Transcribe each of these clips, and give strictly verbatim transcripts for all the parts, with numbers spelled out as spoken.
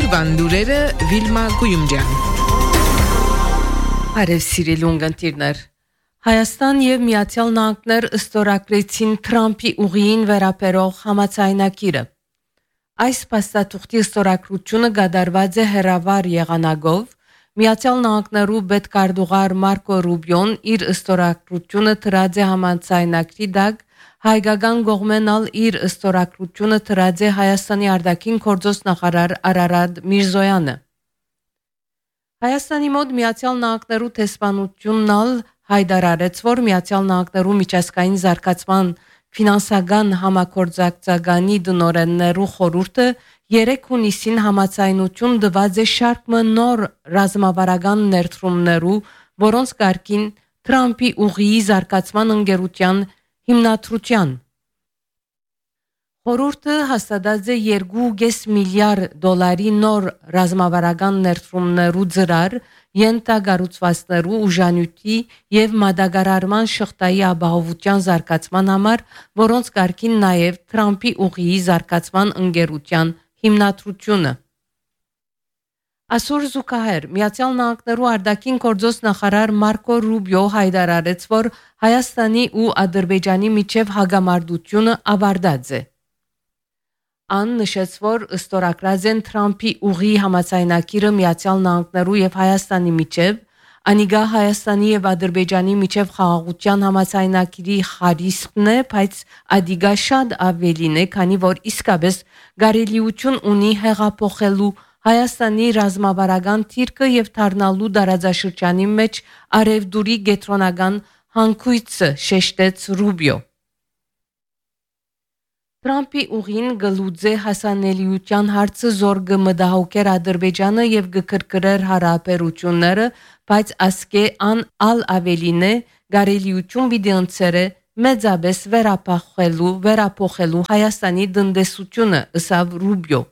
Օրվան լուրերը Վիլմա Գույումջյան։ Արև սիրելի ունգընտիրներ, Հայաստան եւ Միացյալ Նահանգներ ըստորագրեցին Թրամփի ուղիին վերաբերող համաձայնագիրը։ Այս փաստաթուղթի ըստորագրությունը կատարված է հերավար եղանակով։ Միացյալ Նահանգներու պետքարտուղար Մարկո Ռուբիոն իր ըստորագրությունը դրած է համաձայնագրի դակ, հայկական կողմենալ իր ըստորագրությունը դրած է Հայաստանի արտաքին գործոստ նախարար Արարատ Միրզոյանը։ Հայաստանի մոտ Միացյալ Նահանգներու տեսփանությունն ալ հայտարարեց, որ Միացյալ Նահանգներու միջազգային զարգացման ֆինանսական համագործակցականի դնորեններու խորհուրդը երեք հունիսին համաձայնություն տված է շարք նոր ռազմավարական ներդրումներու, որոնց կարգին Թրամփի ուղիի զարգացման ընկերության հիմնադրության։ Խորհուրդը հաստատած է երկու կoma պենս միլիարդ դոլարի նոր ռազմավարական ներդրումներու ծրար, ենթակառուցվածքներու ուժանյութի եւ մատակարարման շղթայի ապահովության զարգացման համար, որոնց կարգին նաեւ Թրամփի ուղիի զարգացման ընկերության հիմնադրությունը։ Այսօր զուգահեռ Միացյալ Նահանգներու արտաքին գործոստ նախարար Մարկո Ռուբիո հայտարարեց, որ Հայաստանի ու Ադրբեջանի միջև հագամարտությունը ավարտած է։ Ան նշեց, որ ըստորագրած են Թրամփի ուղի համաձայնագիրը Միացյալ Նահանգներու եւ Հայաստանի միջև, անիգա Հայաստանի եւ Ադրբեջանի միջև խաղաղության համաձայնագիրի խարիսկն է, բայց ադիգա շատ ավելին է, քանի որ իսկապես գարելիություն ունի հեղափոխելու Հայաստանի ռազմավարական թիրքը եւ դառնալու դարաձաշրջանի մեջ արևդուրի գետրոնական հանգույցը, շեշտեց Ռուբիո։ Թրամփի ուղին գլուծե հասանելիության հարցը զոր կմտահոգեր Ադրբեջանը եւ կկրկրեր հարաբերությունները, բայց ասկե ան ալ ավելին է գարելիություն պիտի ընծերը մեծապես վերապահելու վերապոխելու Հայաստանի տնտեսությունը, ըսավ Ռուբիո։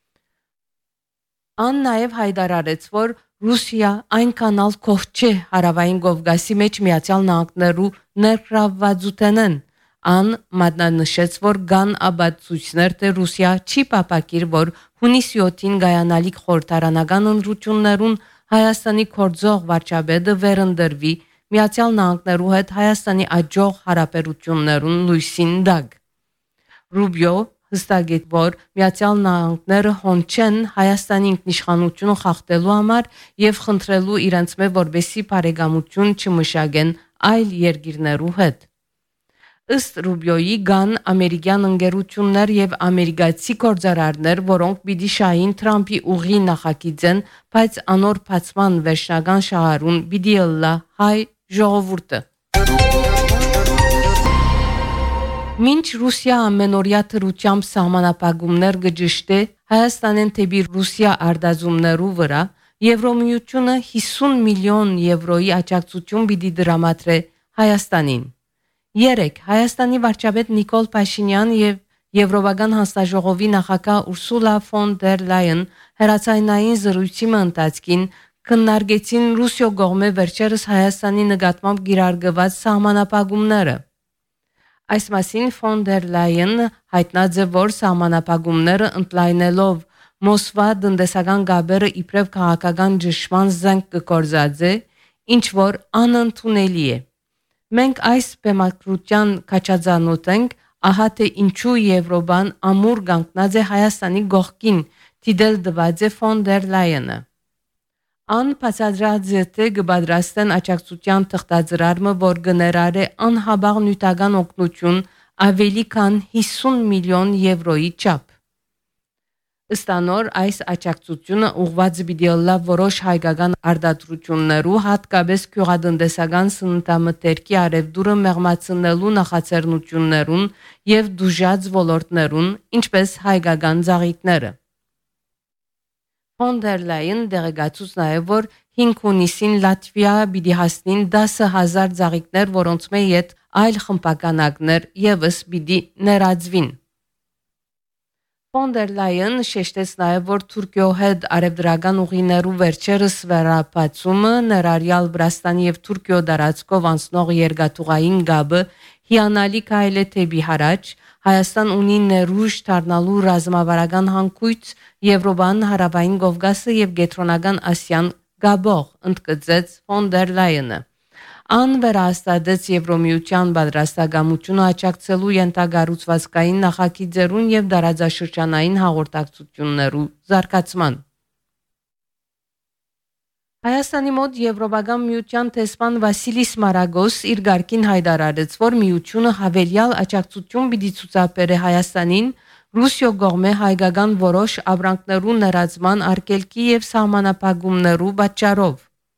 Ան նաև հայտարարեց, որ Ռուսիա այնքան ալ կող չէ հարավային Կովկասի մեջ Միացյալ Նահանգներու ներգրավվածութենեն։ Ան մատնանշեց, որ կան ապացույցներ, թե Ռուսիա չի պապակիր, որ հունիսի յոթին գայանալիք խորհրդարանական ընտրություններուն Հայաստանի գործող վարչապետը վերընտրվի Միացյալ Նահանգներու հետ Հայաստանի աջող հարաբերություններուն լույսին դակ։ Ռուբիո հստակեց, որ Միացյալ Նահանգները հոնչեն Հայաստանի ինքնիշխանությունը խախտելու համար եւ խնդրելու իրենց մե որբեսի բարեկամություն չմշակեն այլ երկիրներու հետ։ Ըստ Ռուբիոյի կան ամերիկյան ընկերություններ եւ ամերիկացի գործարարներ, որոնք պիտի շահին Թրամփի ուղի նախագիծեն, բայց անոր բացման վերջնական շահառուն պիտի ըլլա հայ ժողովուրդը։ Մինչ Ռուսիա ամենօրյա թրությամբ սահմանապահումներ կջշտե Հայաստանեն թեպի Ռուսիա արտազումներու վրա, Եվրոմիությունը հիսուն միլիոն եվրոյի աջակցություն պիտի դրամատրե Հայաստանին։ Երեք Հայաստանի վարչապետ Նիկոլ Փաշինյան եւ Եվրոպական հանձնաժողովի նախագահ Ուրսուլա ֆոն դեր Լայեն հերացայնային զրույցի ընթացքին քննարկեցին Ռուսիո կողմէ վերջերս Հայաստանի նկատմամբ գիրարգված սահմանապահումները։ Այս մասին ֆոն դեր Լայեն հայտնած է, որ սահմանապահումները ընդլայնելով Մոսկվա տնտեսական գաբերը իբրև քաղաքական ճնշման զենք կգործածե, ինչ որ անընդունելի է։ Մենք այս բեմադրության կաչածանոթ ենք, ահա թե ինչու Եվրոպան ամուր կանգնած է Հայաստանի գողքին, դիտել դված է ֆոն դեր Լայենը։ Ան բացատրած է, թե կպատրաստեն աջակցության թղթածրարը, որ կներառե անհաբաղ նյութական օգնություն ավելի քան հիսուն միլիոն եվրոյի չափ։ Ըստ անոր այս աջակցությունը ուղղված պիտի ըլլա որոշ հայկական արտադրություններու, հատկապես գյուղատնտեսական սննդամթերքի արևդուրը մեղմացնելու նախաձեռնություններուն եւ դուժած ոլորտներուն, ինչպես հայկական ծաղիկները։ Ֆոն դեր Լայեն դեղեկացուց նաև, որ հինգ հունիսին Լատվիա պիտի հասնին դասը հազար ծաղիկներ, որոնց մեջ ետ այլ խմբականակներ եւս պիտի ներածվին։ Ֆոն դեր Լայեն շեշտեց նաև, որ Թուրքիո հետ արևդրական ուղիներու վերջերս վերապացումը ներառյալ Վրաստանի եւ Թուրքիո դարածքով անցնող երկաթուղային գաբը հիանալի քայլ է թեպի հարաճ, Հայաստան ունի ներուժ դառնալու ռազմավարական հանգույց Եվրոպան, Հարավային Կովկասը եւ Կենտրոնական Ասիան գաբող, ընդգծեց ֆոն դեր Լայենը։ Ան վերահաստատեց Եվրոմիության պատրաստակամությունը աջակցելու ենթագառուցվածքային նախագիծերուն եւ դարաձաշրջանային հաղորդակցություններու զարգացման։ Հայաստանի մոտ Եվրոպական միության տեսփան Վասիլիս Մարագոս իր գարկին հայտարարեց, որ միությունը հավելյալ աջակցություն պիտի ցուցաբերե Հայաստանին Ռուսիո կողմէ հայկական որոշ ապրանքներու ներածման արգելքի եւ սահմանափակումներու պատճառով։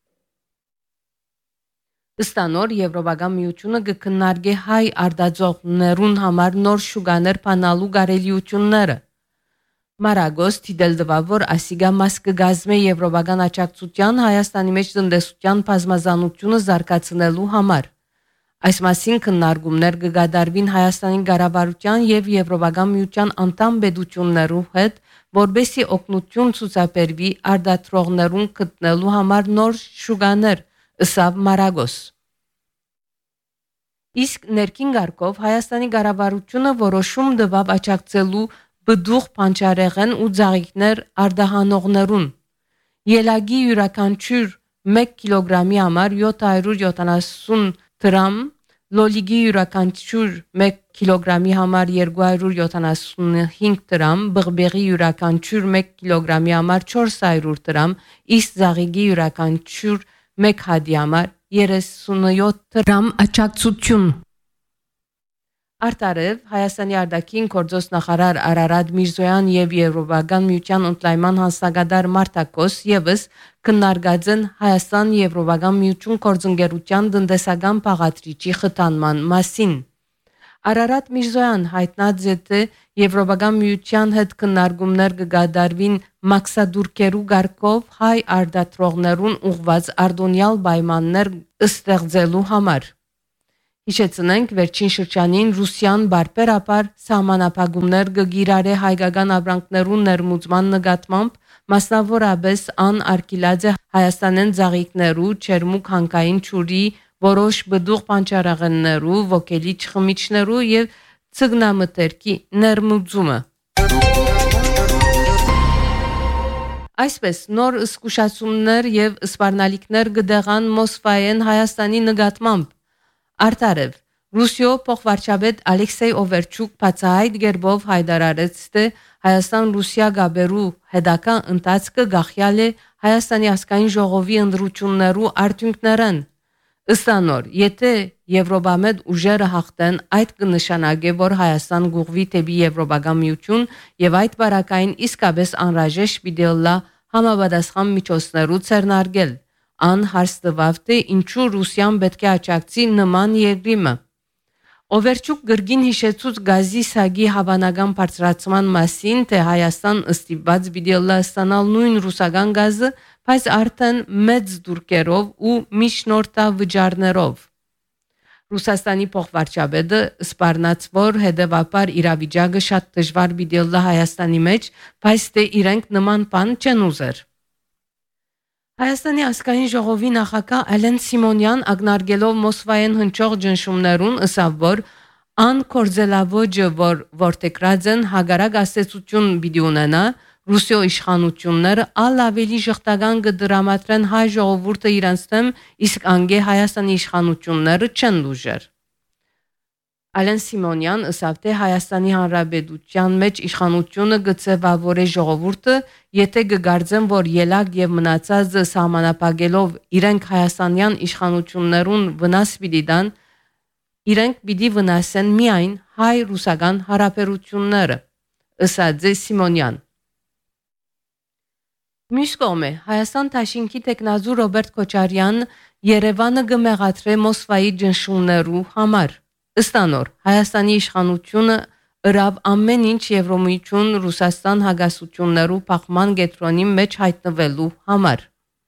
Ըստ անոր Եվրոպական միությունը կքննարկի հայ արտադրողներուն համար նոր շուկաներ բանալու կարելիությունները։ Մարագոս դիտել դվա, որ ասիգա մաս կգազմե Եվրոպական աջակցության Հայաստանի մեջ տնտեսության բազմազանությունը զարգացնելու համար։ Այս մասին քննարկումներ կգադարվին Հայաստանի կառավարության եւ Եվրոպական միության անդամ պետություններու հետ, որբեսի օգնություն ցուցաբերվի արտադրողներուն գտնելու համար նոր շուկաներ, ըսավ Մարագոս։ Իսկ ներքին գարկով Հայաստանի կառավարությունը որոշում տվավ աջակցելու բդուղ պանչարեղեն ու ծաղիկներ արդահանողներուն։ Ելագի յուրաքանչյուր մեկ կիլոգրամի համար յոթ հարյուր յոթանասուն դրամ, լոլիգի յուրաքանչյուր մեկ կիլոգրամի համար երկու հարյուր յոթանասունհինգ դրամ, բղբեղի յուրաքանչյուր մեկ կիլոգրամի համար չորս հարյուր դրամ, իսկ ծաղիկի յուրաքանչյուր մեկ հատի համար երեսունյոթ դրամ աջակցություն։ Արտարև Հայաստանի արտաքին գործոստ նախարար Արարատ Միրզոյան եւ Եվրոպական միության ընդլայնման հանձնագետար Մարտակոս եւս քննարկած են Հայաստան Եվրոպական միություն գործընկերության տնտեսական բաղադրիչի խթանման մասին։ Արարատ Միրզոյան հայտնած է, թե Եվրոպական միության հետ քննարկումներ կգադարվին մաքսադուրկերու գարկով հայ արտադրողներուն ուղված արտոնյալ պայմաններ ստեղծելու համար։ Հիշեցնենք, վերջին շրջանին Ռուսիան բարբերաբար սահմանափակումներ կգիրարե հայկական ապրանքներու ներմուծման նկատմամբ, մասնավորապես ան արգելած է Հայաստանեն ծաղիկներու, չերմուկ հանքային ջուրի, որոշ բդուղ պանչարեղեններու, ոգելի չխմիչներու եւ ցգնամթերքի ներմուծումը։ Այսպես նոր զսկուշացումներ եւ սպառնալիքներ կդեղան Մոսկվայեն Հայաստանի նկատմամբ։ Արտարև Ռուսիո փոխվարչապետ Ալեքսեյ Օվերչուկ բացահայտ գերբով հայտարարեց, թե Հայաստան-Ռուսիա գաբերու հետագա ընթացքը գախյալ է Հայաստանի ազգային ժողովի ընտրություններու արդյունքներն։ Ըստ անոր, եթե Եվրոպամետ ուժերը հաղթեն, այդ կնշանակե, որ Հայաստան գուղվի դեպի Եվրոպական միություն եւ այդ բարակային իսկապես անհրաժեշտ պիտի լա համապատասխան միջոցներու ցերնարգել։ Ան հարստվավ թե ինչու Ռուսիան պետք է աջակցի նման երկրիմը։ Օվերչուկ գրգին հիշեցուց գազի սագի հավանական բարձրացման մասին, թե Հայաստան ըստիված պիտի ստանալ նույն ռուսական գազը, բայց արդեն մեծ դուրքերով ու միջնորդավճարներով։ Ռուսաստանի փոխվարչապետը սպառնաց, որ հետևաբար իրավիճակը շատ դժվար պիտի լա Հայաստանի մեջ, բայց թե իրենք նման բան չեն ուզեր։ Հայաստանի ազգային ժողովի նախագահ Ալեն Սիմոնյան ակնարկելով Մոսկվայեն հնչող ճնշումներուն ըսավ, որ ան կորձելավոճը, որ որտեգրած են հագարակ ասեցություն պիտի ունենա, Ռուսիո իշխանությունները ալ ավելի ժխտական կդրամատրեն հայ ժողովուրդը իրենց դեմ, իսկ անգե Հայաստանի իշխանությունները չեն լուժեր։ Ալեն Սիմոնյան ըսավ, թե Հայաստանի Հանրապետության մեջ իշխանությունը գծեվավորե ժողովուրդը, եթե կգարձեն, որ ելակ եւ մնացածը սահմանապակելով իրենք հայաստանյան իշխանություններուն վնաս պիտի տան, իրենք պիտի վնասեն միայն հայ-ռուսական հարաբերությունները, ըսած է Սիմոնյան։ Մյուս կողմը Հայաստան Թաշինքի տեխնազու Ռոբերտ Քոչարյան Երևանը կմեղադրե Մոսկվայի ճնշումներու համար։ Ըստ անոր, Հայաստանի իշխանությունը ըրավ ամեն ինչ Եվրոմիություն Ռուսաստան հագասություններու փախման կետրոնի մեջ հայտնվելու համար։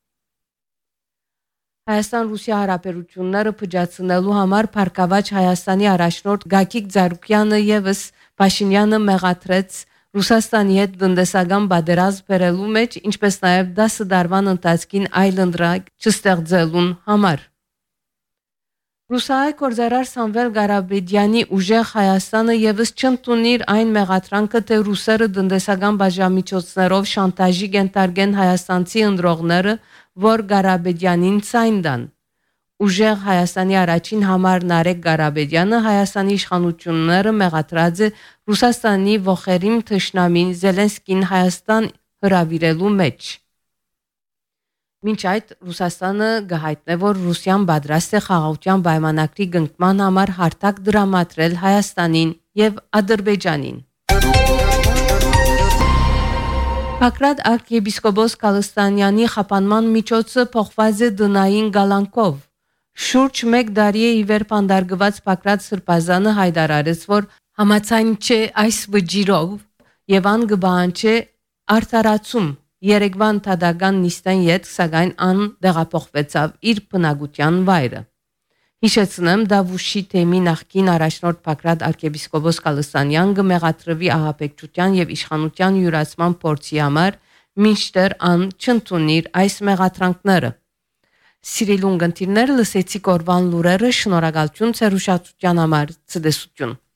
Հայաստան-Ռուսիա հարաբերությունները փճացնելու համար Փարքավաճ Հայաստանի առաջնորդ Գագիկ Ծառուկյանը եւս Փաշինյանը մեղադրեց Ռուսաստանի հետ տնտեսական պատերազմ բերելու մեջ, ինչպես նաև դասը դարվան ընթացքին այլ ընդրակ չստեղծելուն համար։ Ռուսահայ գործարար Սամվել Ղարաբեդյանի ուժեղ Հայաստանը եւս չընդունիր այն մեղադրանքը, թե ռուսերը տնտեսական բաժամիջոցներով շանտաժի կենտարգեն հայաստանցի ընտրողները, որ Ղարաբեդյանին ցայն տան։ Ուժեղ Հայաստանի առաջին համար Նարեկ Ղարաբեդյանը Հայաստանի իշխանությունները մեղադրած է Ռուսաստանի ողերիմ թշնամին Զելենսկին Հայաստան հրավիրելու մեջ։ Մինչ այդ Ռուսաստանը գահիտնե, որ Ռուսիան պատրաստ է խաղաղության պայմանագրի կնքման համար հարթակ դրամատրել Հայաստանին եւ Ադրբեջանին։ Բագրատ arczepiskopos Կալստանյանի խափանման միջոցը փոխված է դնային գալանքով։ Շուրջ մեկ տարի է ի վեր փանդարգված Բագրատ Սրբազանը հայտարարեց, որ համաձայն չէ այս վճիրով եւ ան կբանջի արտարացում Երեգվան Թադագան նիստեն յետ սակայն ան դեղափոխվեցավ իր բնակության վայրը։ Հիշեցնեմ, Դավուշի թեմի նախկին առաջնորդ Բագրատ arczepiskopos Կալստանյան կմեղադրվի ահաբեկչության եւ իշխանության յուրացման փորձի համար, մինչդեռ ան չընդունիր այս մեղադրանքները։ Սիրելի ունգընտիրներ, լսեցիք օրվան լուրերը, շնորհակալություն ձեր ուշադրության համար, ցտեսություն։